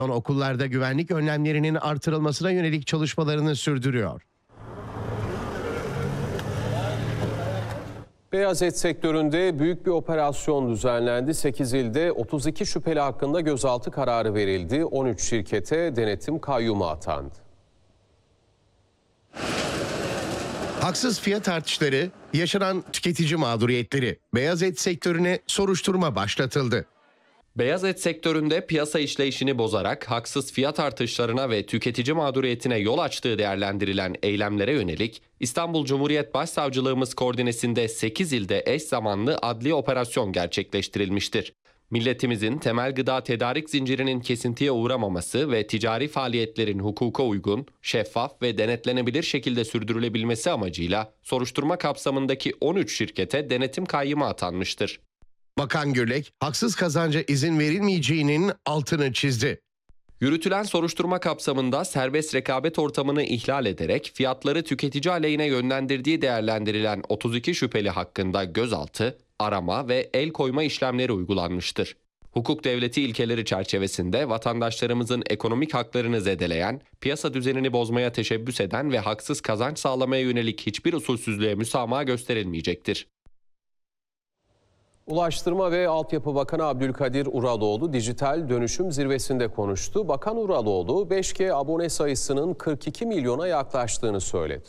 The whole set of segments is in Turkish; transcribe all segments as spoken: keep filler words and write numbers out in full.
Okullarda güvenlik önlemlerinin artırılmasına yönelik çalışmalarını sürdürüyor. Beyaz et sektöründe büyük bir operasyon düzenlendi. sekiz ilde otuz iki şüpheli hakkında gözaltı kararı verildi. on üç şirkete denetim kayyumu atandı. Haksız fiyat artışları, yaşanan tüketici mağduriyetleri, beyaz et sektörüne soruşturma başlatıldı. Beyaz et sektöründe piyasa işleyişini bozarak haksız fiyat artışlarına ve tüketici mağduriyetine yol açtığı değerlendirilen eylemlere yönelik İstanbul Cumhuriyet Başsavcılığımız koordinesinde sekiz ilde eş zamanlı adli operasyon gerçekleştirilmiştir. Milletimizin temel gıda tedarik zincirinin kesintiye uğramaması ve ticari faaliyetlerin hukuka uygun, şeffaf ve denetlenebilir şekilde sürdürülebilmesi amacıyla soruşturma kapsamındaki on üç şirkete denetim kayyımı atanmıştır. Bakan Gürlek, haksız kazanca izin verilmeyeceğinin altını çizdi. Yürütülen soruşturma kapsamında serbest rekabet ortamını ihlal ederek fiyatları tüketici aleyhine yönlendirdiği değerlendirilen otuz iki şüpheli hakkında gözaltı, arama ve el koyma işlemleri uygulanmıştır. Hukuk devleti ilkeleri çerçevesinde vatandaşlarımızın ekonomik haklarını zedeleyen, piyasa düzenini bozmaya teşebbüs eden ve haksız kazanç sağlamaya yönelik hiçbir usulsüzlüğe müsamaha gösterilmeyecektir. Ulaştırma ve Altyapı Bakanı Abdülkadir Uraloğlu dijital dönüşüm zirvesinde konuştu. Bakan Uraloğlu beş G abone sayısının kırk iki milyona yaklaştığını söyledi.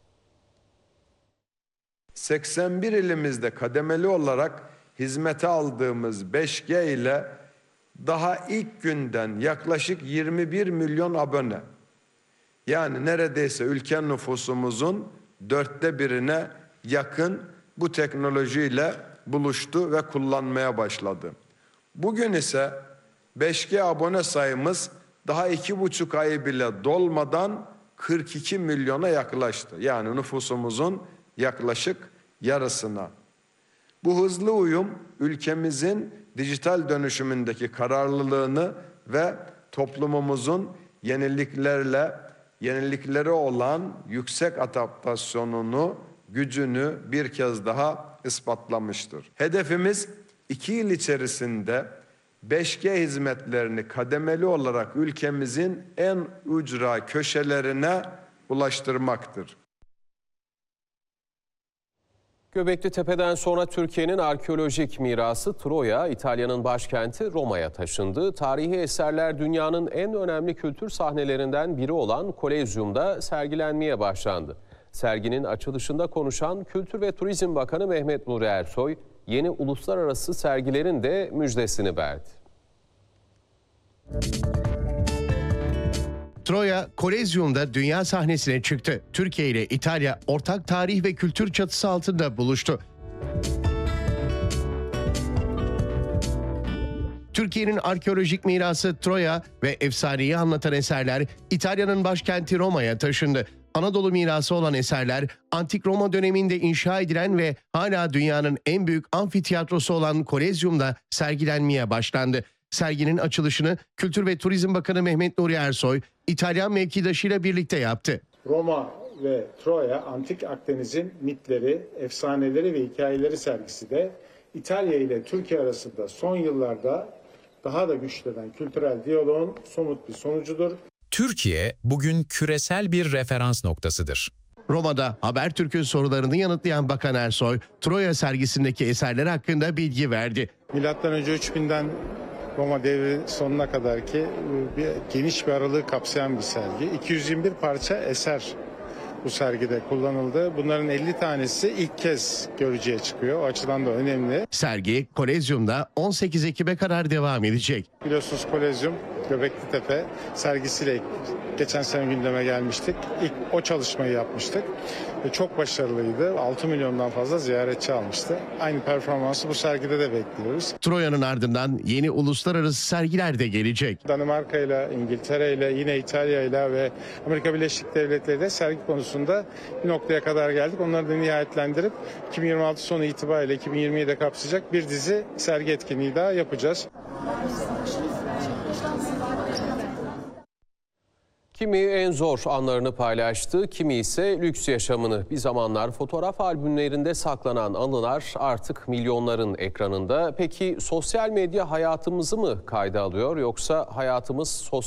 seksen bir ilimizde kademeli olarak hizmete aldığımız beş G ile daha ilk günden yaklaşık yirmi bir milyon abone. Yani neredeyse ülke nüfusumuzun dörtte birine yakın bu teknolojiyle buluştu ve kullanmaya başladı. Bugün ise beş G abone sayımız daha iki buçuk ayı bile dolmadan kırk iki milyona yaklaştı. Yani nüfusumuzun yaklaşık yarısına. Bu hızlı uyum ülkemizin dijital dönüşümündeki kararlılığını ve toplumumuzun yeniliklerle yeniliklere olan yüksek adaptasyonunu, gücünü bir kez daha ispatlamıştır. Hedefimiz iki yıl içerisinde beş G hizmetlerini kademeli olarak ülkemizin en ücra köşelerine ulaştırmaktır. Göbekli Tepe'den sonra Türkiye'nin arkeolojik mirası Troya, İtalya'nın başkenti Roma'ya taşındı. Tarihi eserler dünyanın en önemli kültür sahnelerinden biri olan Kolezyum'da sergilenmeye başlandı. Serginin açılışında konuşan Kültür ve Turizm Bakanı Mehmet Nuri Ersoy, yeni uluslararası sergilerin de müjdesini verdi. Troya, Kolezyum'da dünya sahnesine çıktı. Türkiye ile İtalya ortak tarih ve kültür çatısı altında buluştu. Türkiye'nin arkeolojik mirası Troya ve efsaneyi anlatan eserler İtalya'nın başkenti Roma'ya taşındı. Anadolu mirası olan eserler Antik Roma döneminde inşa edilen ve hala dünyanın en büyük amfitiyatrosu olan Kolezyum'da sergilenmeye başlandı. Serginin açılışını Kültür ve Turizm Bakanı Mehmet Nuri Ersoy, İtalyan mevkidaşıyla birlikte yaptı. Roma ve Troya, Antik Akdeniz'in mitleri, efsaneleri ve hikayeleri sergisi de İtalya ile Türkiye arasında son yıllarda daha da güçlenen kültürel diyaloğun somut bir sonucudur. Türkiye bugün küresel bir referans noktasıdır. Roma'da Habertürk'ün sorularını yanıtlayan Bakan Ersoy, Troya sergisindeki eserler hakkında bilgi verdi. Milattan önce üç binden Roma devri sonuna kadar ki bir, geniş bir aralığı kapsayan bir sergi. iki yüz yirmi bir parça eser bu sergide kullanıldı. Bunların elli tanesi ilk kez görücüye çıkıyor. O açıdan da önemli. Sergi Kolezyum'da on sekiz Ekim'e kadar devam edecek. Biliyorsunuz Kolezyum, Göbekli Tepe sergisiyle geçen sene gündeme gelmiştik. İlk o çalışmayı yapmıştık. Ve çok başarılıydı. altı milyondan fazla ziyaretçi almıştı. Aynı performansı bu sergide de bekliyoruz. Troya'nın ardından yeni uluslararası sergiler de gelecek. Danimarka ile, İngiltere ile, yine İtalya ile ve Amerika Birleşik Devletleri ile sergi konusunda bir noktaya kadar geldik. Onları da nihayetlendirip iki bin yirmi altı sonu itibariyle iki bin yirmiyi de kapsayacak bir dizi sergi etkinliği daha yapacağız. Kimi en zor anlarını paylaştı, kimi ise lüks yaşamını. Bir zamanlar fotoğraf albümlerinde saklanan anılar artık milyonların ekranında. Peki sosyal medya hayatımızı mı kayda alıyor, yoksa hayatımız sosyal